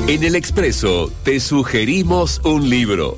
En El Expreso te sugerimos un libro.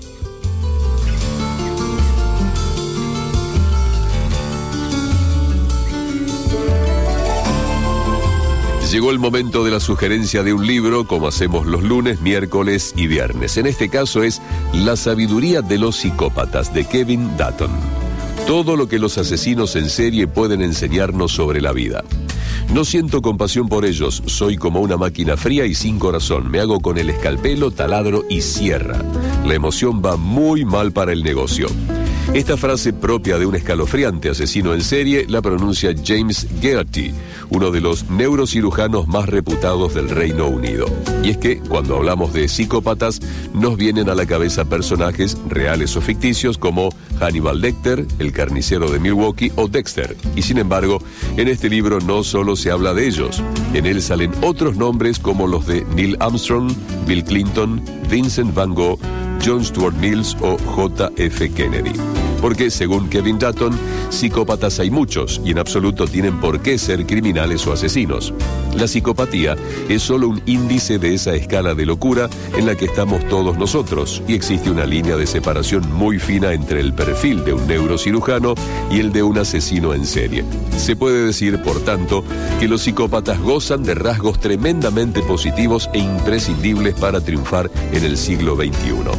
Llegó el momento de la sugerencia de un libro, como hacemos los lunes, miércoles y viernes. En este caso es La sabiduría de los psicópatas, de Kevin Dutton. Todo lo que los asesinos en serie pueden enseñarnos sobre la vida. No siento compasión por ellos, soy como una máquina fría y sin corazón. Me hago con el escalpelo, taladro y sierra. La emoción va muy mal para el negocio. Esta frase propia de un escalofriante asesino en serie la pronuncia James Geraghty, uno de los neurocirujanos más reputados del Reino Unido. Y es que cuando hablamos de psicópatas nos vienen a la cabeza personajes reales o ficticios como Hannibal Lecter, el carnicero de Milwaukee o Dexter. Y sin embargo, en este libro no solo se habla de ellos. En él salen otros nombres como los de Neil Armstrong, Bill Clinton, Vincent Van Gogh, John Stuart Mills o J.F. Kennedy. Porque, según Kevin Dutton, psicópatas hay muchos y en absoluto tienen por qué ser criminales o asesinos. La psicopatía es solo un índice de esa escala de locura en la que estamos todos nosotros y existe una línea de separación muy fina entre el perfil de un neurocirujano y el de un asesino en serie. Se puede decir, por tanto, que los psicópatas gozan de rasgos tremendamente positivos e imprescindibles para triunfar en el siglo XXI.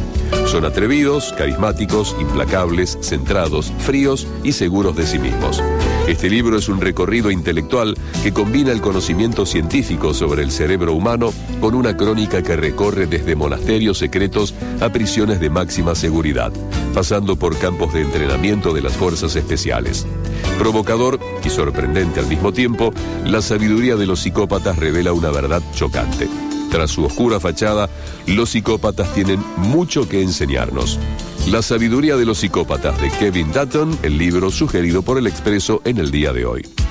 Son atrevidos, carismáticos, implacables, centrados, fríos y seguros de sí mismos. Este libro es un recorrido intelectual que combina el conocimiento científico sobre el cerebro humano con una crónica que recorre desde monasterios secretos a prisiones de máxima seguridad, pasando por campos de entrenamiento de las fuerzas especiales. Provocador y sorprendente al mismo tiempo, la sabiduría de los psicópatas revela una verdad chocante. Tras su oscura fachada, los psicópatas tienen mucho que enseñarnos. La sabiduría de los psicópatas de Kevin Dutton, el libro sugerido por El Expreso en el día de hoy.